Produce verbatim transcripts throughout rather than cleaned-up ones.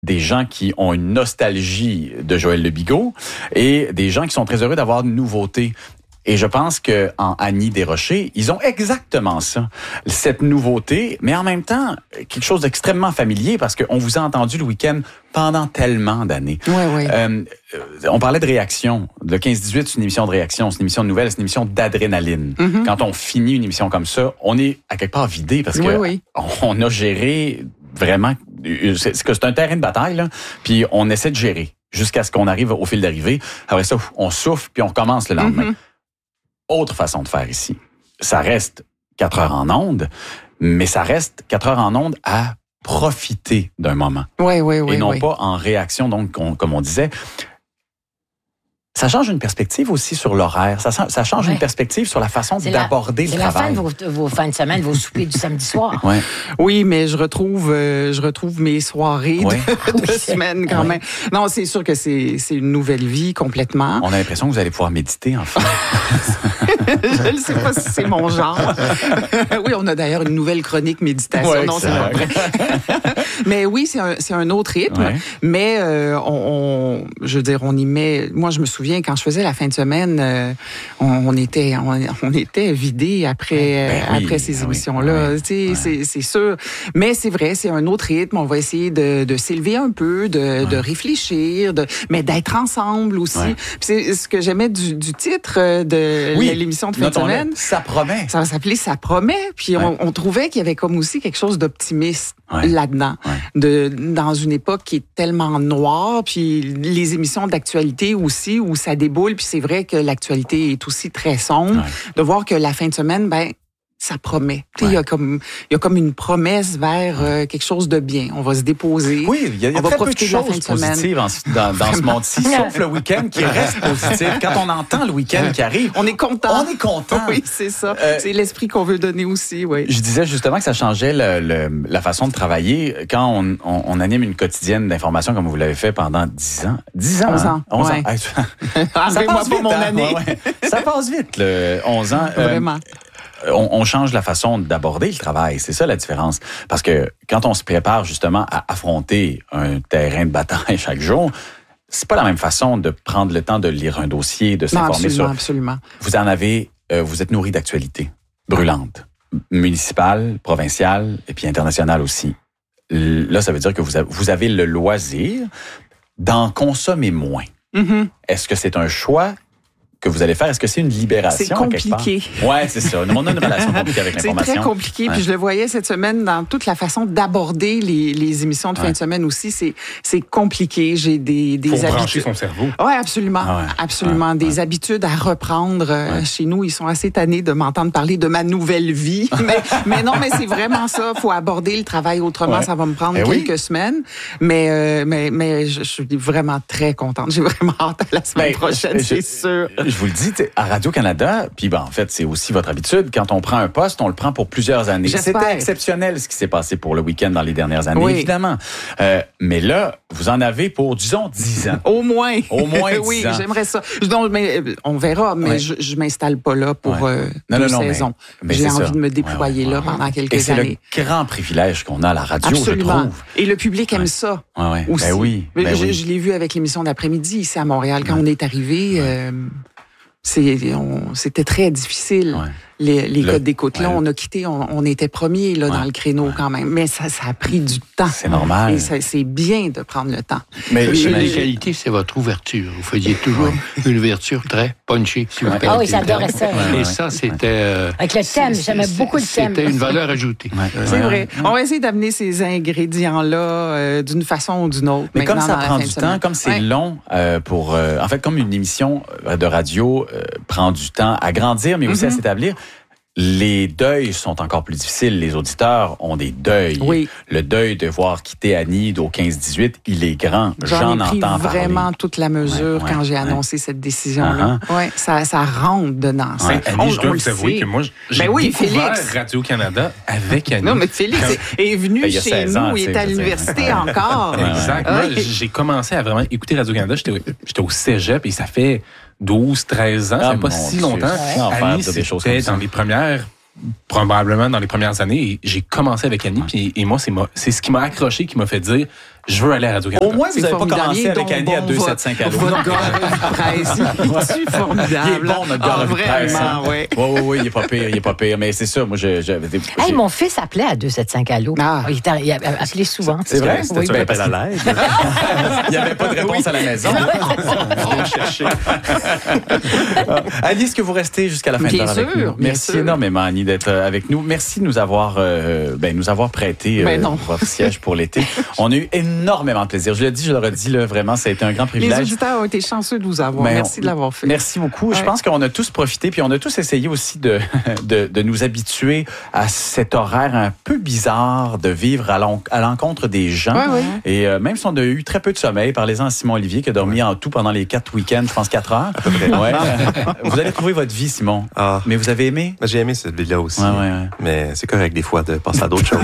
des gens qui ont une nostalgie de Joël Lebigot et des gens qui sont très heureux d'avoir une nouveauté. Et je pense que en Annie Desrochers, ils ont exactement ça, cette nouveauté, mais en même temps quelque chose d'extrêmement familier parce qu'on vous a entendu le week-end pendant tellement d'années. Oui, oui. Euh, on parlait de réaction. Le quinze dix-huit, c'est une émission de réaction, c'est une émission de nouvelles, c'est une émission d'adrénaline. Mm-hmm. Quand on finit une émission comme ça, on est à quelque part vidé parce que oui, oui. on a géré vraiment, c'est, c'est un terrain de bataille là, puis on essaie de gérer jusqu'à ce qu'on arrive au fil d'arrivée. Après ça, on souffle puis on recommence le lendemain. Mm-hmm. Autre façon de faire ici. Ça reste quatre heures en ondes, mais ça reste quatre heures en ondes à profiter d'un moment. Oui, oui, oui. Et non oui. pas en réaction, donc, on, comme on disait. Ça change une perspective aussi sur l'horaire. Ça, ça change ouais. une perspective sur la façon c'est d'aborder la, le travail. C'est la fin de vos, vos fins de semaine, vos soupers du samedi soir. Ouais. Oui, mais je retrouve, euh, je retrouve mes soirées ouais. de, de oui, semaine quand ouais. même. Non, c'est sûr que c'est, c'est une nouvelle vie complètement. On a l'impression que vous allez pouvoir méditer, enfin. Je ne sais pas si c'est mon genre. Oui, on a d'ailleurs une nouvelle chronique méditation. Ouais, non, c'est pas vrai. Mais oui, c'est un, c'est un autre rythme. Ouais. Mais euh, on, on, je veux dire, on y met. Moi, je me souviens quand je faisais la fin de semaine, euh, on, on était, on, on était vidé après, ben oui, après ces ben émissions-là. Oui, tu sais, ouais. c'est, c'est sûr. Mais c'est vrai, c'est un autre rythme. On va essayer de, de s'élever un peu, de, ouais. de réfléchir, de, mais d'être ensemble aussi. Ouais. Puis c'est ce que j'aimais du, du titre de oui. l'émission de fin de semaine. Ça promet. Ça s'appelait Ça promet. Puis ouais. on, on trouvait qu'il y avait comme aussi quelque chose d'optimiste ouais. là-dedans. Ouais. De, dans une époque qui est tellement noire, puis les émissions d'actualité aussi, où ça déboule, puis c'est vrai que l'actualité est aussi très sombre. Ouais. De voir que la fin de semaine, ben ça promet. Ouais. Il y a comme il y a comme une promesse vers euh, quelque chose de bien. On va se déposer. Oui, il y a, il y a très peu de choses positives en, dans, dans ce monde-ci, sauf le week-end qui reste positif. Quand on entend le week-end qui arrive, on est content. On est content. Oui, c'est ça. Euh, c'est l'esprit qu'on veut donner aussi. Oui. Je disais justement que ça changeait le, le, la façon de travailler quand on, on, on anime une quotidienne d'information comme vous l'avez fait pendant dix ans. dix ans. onze ans. onze ouais. ans. Ça passe vite, mon hein? année. Ouais, ouais. Ça passe vite, le onze ans. Vraiment. Euh, On, on change la façon d'aborder le travail. C'est ça la différence. Parce que quand on se prépare justement à affronter un terrain de bataille chaque jour, c'est pas la même façon de prendre le temps de lire un dossier, de s'informer non, absolument, sur... Absolument. Vous en avez... Euh, vous êtes nourri d'actualités brûlantes, municipales, provinciales et puis internationales aussi. Là, ça veut dire que vous avez, vous avez le loisir d'en consommer moins. Mm-hmm. Est-ce que c'est un choix que vous allez faire? Est-ce que c'est une libération? C'est compliqué. Ouais, c'est ça. On a une relation compliquée avec l'information. C'est très compliqué. Ouais. Puis je le voyais cette semaine dans toute la façon d'aborder les, les émissions de fin ouais. de semaine aussi. C'est, c'est compliqué. J'ai des, des Faut habitudes. brancher son cerveau. Oui, absolument. Ah ouais. Absolument. Ouais. Des ouais. habitudes à reprendre. Ouais. Chez nous, ils sont assez tannés de m'entendre parler de ma nouvelle vie. mais, mais non, mais c'est vraiment ça. Faut aborder le travail autrement. Ouais. Ça va me prendre eh quelques oui. semaines. Mais, euh, mais, mais je, je suis vraiment très contente. J'ai vraiment hâte à la semaine ben, prochaine, je, c'est sûr. Je vous le dis, à Radio-Canada, puis ben, en fait, c'est aussi votre habitude, quand on prend un poste, on le prend pour plusieurs années. J'espère. C'était exceptionnel ce qui s'est passé pour le week-end dans les dernières années, oui. évidemment. Euh, mais là, vous en avez pour, disons, dix ans. Au moins. Au moins dix oui, ans. J'aimerais ça. Non, mais on verra, mais ouais. je, je m'installe pas là pour ouais. euh, non, deux non, non, saisons. Mais, mais J'ai envie ça. de me déployer ouais, ouais, là ouais. pendant quelques Et c'est années. C'est le grand privilège qu'on a à la radio, Absolument. je trouve. Et le public ouais. aime ça ouais, ouais. aussi. Ben oui, ben je, oui. je l'ai vu avec l'émission d'après-midi ici à Montréal. Quand ouais. on est arrivé... Euh, C'est, on, c'était très difficile, ouais. les, les le, codes d'écoute-là. Ouais. On a quitté, on, on était premiers là, ouais. dans le créneau ouais. quand même. Mais ça, ça a pris du temps. C'est normal. Et ça, c'est bien de prendre le temps. Mais la qualité, c'est votre ouverture. Vous faisiez toujours ouais. une ouverture très punchy. Si vous ah oui, j'adorais ça. Et ça, c'était... Euh, avec le thème, j'aimais beaucoup le thème. C'était une valeur ajoutée. Ouais. C'est ouais. vrai. On va essayer d'amener ces ingrédients-là euh, d'une façon ou d'une autre. Mais comme ça prend du temps, comme c'est ouais. long euh, pour... Euh, en fait, comme une émission de radio euh, prend du temps à grandir, mais aussi mm-hmm. à s'établir, les deuils sont encore plus difficiles. Les auditeurs ont des deuils. Oui. Le deuil de voir quitter Annie au quinze dix-huit, il est grand. J'en, J'en ai pris entends vraiment parler. toute la mesure ouais, quand ouais, j'ai annoncé ouais. cette décision-là. Uh-huh. Ouais, ça, ça rentre dedans. Ça. Ouais. Annie, on, je dois on vous avouer que moi, j'ai ben oui, découvert Félix. Radio-Canada avec Annie. Non, mais Félix quand... est venu ben, chez nous, ans, il est à l'université ouais. encore. Exact. Ouais. Moi, j'ai commencé à vraiment écouter Radio-Canada. J'étais, j'étais au cégep et ça fait douze, treize ans. Ah, ça fait pas si longtemps. Ouais. Annie, c'était dans les premières... probablement dans les premières années, et j'ai commencé avec Annie, ouais. puis, et moi, c'est, c'est ce qui m'a accroché, qui m'a fait dire, je veux aller à Radio-Canada. Au moins, vous C'est n'avez pas formidable. commencé Il est avec donc Annie à bon, deux votre- sept cinq Allo. Votre gars à revue de presse, il est formidable. Il est bon, notre gars à Ah, revue de presse. vraiment, oui. Oui, oui, oui, il est pas pire, il est pas pire. Mais c'est ça, moi, je, je, j'ai- Hey, mon fils appelait à deux sept cinq Allo. Ah. Il, était- il a appelé souvent. C'est vrai? Oui, C'était ben, un appel à l'aide. il n'y avait pas de réponse à la maison. On va chercher. Annie, est-ce que vous restez jusqu'à la fin Bien de l'heure avec sûr, nous? bien Merci sûr. énormément, Annie, d'être euh, avec nous. Merci de nous avoir, euh, ben, nous avoir prêté euh, Ben non. votre siège pour l'été. On a eu énormément de plaisir. Je le dis, je le redis, là, vraiment, ça a été un grand Les privilège. auditeurs ont été chanceux de vous avoir. Mais Merci on- de l'avoir fait. Merci beaucoup. Je Ouais. pense qu'on a tous profité, puis on a tous essayé aussi de, de, de nous habituer à cet horaire un peu bizarre de vivre à l'en- à l'encontre des gens. Ouais, ouais. Et euh, même si on a eu très peu de sommeil, parlez-en à Simon Olivier qui a dormi en tout pendant les quatre week-ends, je pense quatre heures. À peu près. Ouais. Vous allez trouver votre vie, Simon. Ah. Mais vous avez aimé? Ben, j'ai aimé cette ville-là aussi. Ouais, ouais, ouais. Mais c'est correct des fois de passer à d'autres choses.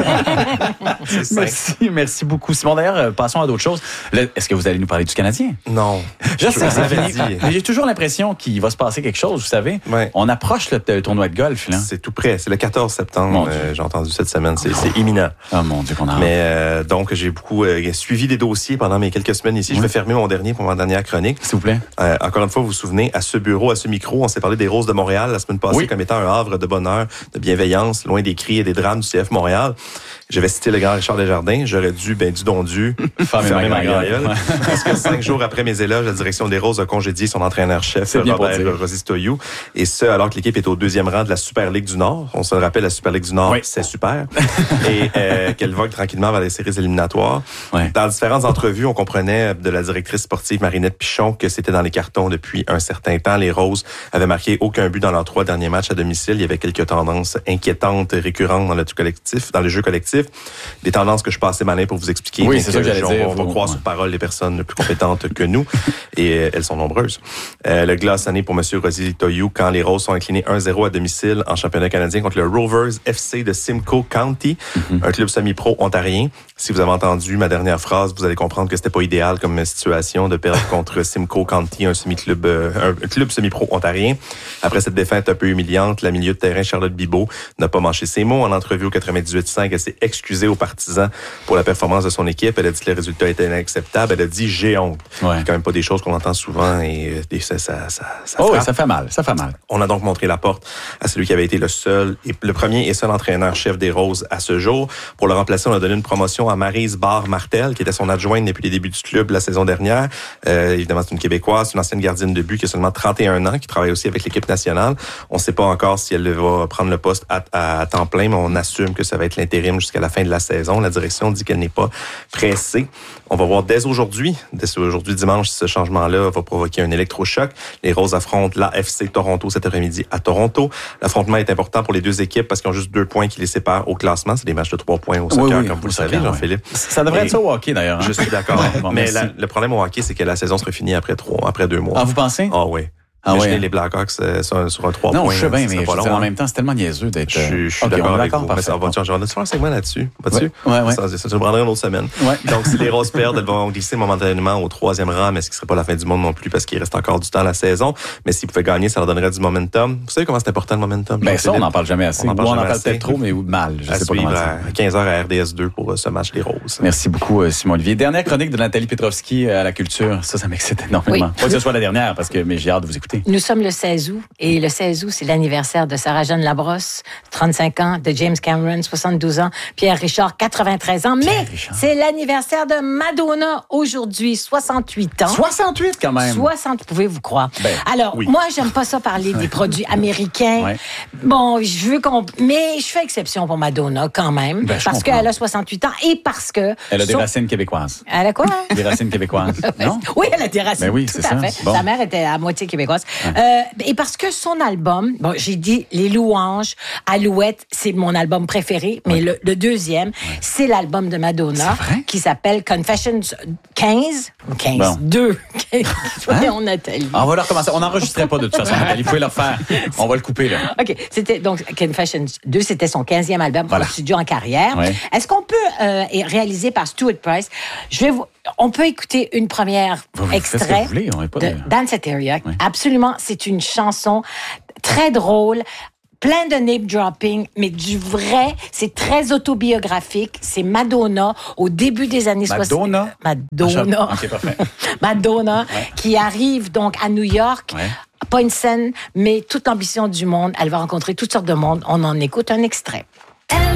C'est ça. Merci, merci beaucoup. Simon, d'ailleurs, euh, passons à d'autres choses. Là, est-ce que vous allez nous parler du Canadien? Non. Je sais, vous ça l'avais finit. dit. Mais j'ai toujours l'impression qu'il va se passer quelque chose, vous savez. Ouais. On approche le, le tournoi de golf, là. C'est tout près. C'est le quatorze Mon septembre, Dieu. euh, j'ai entendu cette semaine. C'est, c'est imminent. Oh mon Dieu, qu'on a hâte. Mais euh, donc, j'ai beaucoup euh, suivi des dossiers pendant mes quelques semaines ici. Je vais fermer mon dernier pour ma dernière chronique. S'il vous plaît. Euh, encore une fois, vous vous souvenez, à ce bureau, à ce micro, on s'est parlé des Roses de Montréal la semaine passée Oui. comme étant un havre de bonheur, de bienveillance, loin des cris et des drames du C F Montréal. J'avais cité le grand Richard Desjardins. J'aurais dû, ben, du don dû, Fermer fermer ma ma gueule. gueule. Parce que cinq jours après mes éloges, la direction des Roses a congédié son entraîneur-chef, C'est bien pour Robert dire. Rosistoyou. Et ce, alors que l'équipe est au deuxième rang de la Super Ligue du Nord. On se le rappelle, la Super Ligue du Nord, Oui. c'est super. Et euh, qu'elle vogue tranquillement vers les séries éliminatoires. Ouais. Dans différentes entrevues, on comprenait de la directrice sportive Marinette Pichon que c'était dans les cartons depuis un certain temps. Les Roses avaient marqué aucun but dans leurs trois derniers matchs à domicile. Il y avait quelques tendances inquiétantes, récurrentes dans le collectif, dans le jeu collectif. Des tendances que je passais malin pour vous expliquer. Oui, mais c'est ça que j'allais on, dire. On va Faut- croire ouais. sur parole les personnes les plus compétentes que nous. Et euh, elles sont nombreuses. Euh, le glaçonné pour M. Rositoyou quand les Roses sont inclinés un zéro à domicile en championnat canadien contre le Rovers F C de Simcoe County, Mm-hmm. un club semi-pro ontarien. Si vous avez entendu ma dernière phrase, vous allez comprendre que c'était pas idéal comme situation de perdre contre Simcoe County, un semi-club, euh, un club semi-pro ontarien. Après cette défaite un peu humiliante, la milieu de terrain Charlotte Bibeau n'a pas mâché ses mots. En entrevue au quatre-vingt-dix-huit cinq, elle s'est excusée aux partisans pour la performance de son équipe. Elle a dit que les résultats étaient inacceptables. Elle a dit j'ai honte. Ouais. C'est quand même pas des choses qu'on entend souvent et, et ça, ça, ça, ça Oh oui, frappe. ça fait mal, ça fait mal. On a donc montré la porte à celui qui avait été le seul, et le premier et seul entraîneur-chef des Roses à ce jour. Pour le remplacer, on a donné une promotion à Maryse Barre-Martel, qui était son adjointe depuis les débuts du club la saison dernière. Euh, évidemment, c'est une Québécoise, c'est une ancienne gardienne de but qui a seulement trente et un ans, qui travaille aussi avec l'équipe nationale. On ne sait pas encore si elle va prendre le poste à, à, à temps plein, mais on assume que ça va être l'intérim jusqu'à la fin de la saison. La direction dit qu'elle n'est pas pressée. On va voir dès aujourd'hui, dès aujourd'hui dimanche, si ce changement-là va provoquer un électrochoc. Les Roses affrontent la F C Toronto cet après-midi à Toronto. L'affrontement est important pour les deux équipes parce qu'ils ont juste deux points qui les séparent au classement. C'est des matchs de trois points au soccer, Oui, oui, comme vous au le savez, soccer, Jean-Philippe. ouais. Ça devrait Et être ça au hockey, d'ailleurs. hein? Je suis d'accord. Ouais, bon, Mais merci. la- le problème au hockey, c'est que la saison sera finie après trois, après deux mois. Ah, vous pensez? Ah oui. Ah Imaginez ouais. les Blackhawks euh, sur, un- sur un trois Non, points. je sais bien, ça mais serait je pas veux long, dire, en hein. même temps, c'est tellement niaiseux d'être... Je, je suis Ok, d'accord on est avec d'accord, vous. Mais ça, parfait. on va, on va faire un segment là-dessus. Pas-tu? Ouais, ouais. Ça, ça, ça nous prendrait une autre semaine. Ouais. Donc, si les Roses perdent, elles vont glisser momentanément au troisième rang, mais ce qui serait pas la fin du monde non plus parce qu'il reste encore du temps à la saison. Mais s'ils pouvaient gagner, ça leur donnerait du momentum. Vous savez comment c'est important le momentum? Ben ça, on Jean-Philippe? n'en parle jamais assez. On en parle Ou on en jamais parle assez. peut-être trop, mais mal. Je À sais pas suivre comment dire. à quinze heures à R D S deux pour euh, ce match des Roses. Merci beaucoup, euh, Simon Olivier. Dernière chronique de Nathalie Petrovski euh, à la culture. Ça, ça m'excite énormément. Oui. Pas que ce soit la dernière, parce que mais j'ai hâte de vous écouter. Nous sommes le seize août et le seize août, c'est l'anniversaire de Sarah-Jeanne Labrosse, trente-cinq ans, de James Cameron, soixante-douze ans, Pierre Richard, quatre-vingt-treize ans. Mais Richard. c'est l'anniversaire de Madonna aujourd'hui, soixante-huit ans. soixante-huit quand même. soixante, pouvez-vous croire. Ben, Alors, oui. moi, j'aime pas ça parler des produits américains. Ouais. Bon, je veux qu'on... Mais je fais exception pour Madonna quand même, Ben, je parce comprends. qu'elle a soixante-huit ans et parce que... Elle a des son- racines québécoises. Elle a quoi? Des racines québécoises. Non? Oui, elle a des racines. Ben oui, tout c'est à ça. fait. Bon. Sa mère était à moitié québécoise. Euh, et parce que son album, bon, j'ai dit Les Louanges, Alouette, c'est mon album préféré, mais le, le deuxième, c'est l'album de Madonna C'est vrai? qui s'appelle Confessions quinze, quinze, Bon. deux. Voyons, Nathalie. Ah, on va le recommencer. On n'enregistrait pas de toute façon, Nathalie. Vous pouvez le refaire. On va le couper, là. OK, c'était donc Confessions deux, c'était son quinzième album Voilà. au studio en carrière. Ouais. Est-ce qu'on peut euh, est réalisé par Stuart Price? Je vais vous on peut écouter une première Vous faites ce que extrait vous voulez, on est pas de de- Danceteria. Ouais. Absolument, c'est une chanson très drôle, plein de name dropping, mais du vrai. C'est très autobiographique. C'est Madonna au début des années soixante. Madonna? Madonna. OK, parfait. Madonna, Ouais. qui arrive donc à New York. Ouais. Pas une scène, mais toute l'ambition du monde. Elle va rencontrer toutes sortes de monde. On en écoute un extrait.